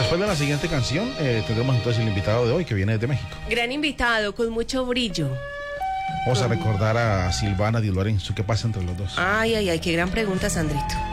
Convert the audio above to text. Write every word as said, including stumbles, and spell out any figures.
Después de la siguiente canción, eh, tendremos entonces el invitado de hoy que viene desde México. Gran invitado, con mucho brillo. Vamos a recordar a Silvana Di Lorenzo. ¿Qué pasa entre los dos? Ay, ay, ay, qué gran pregunta, Sandrito.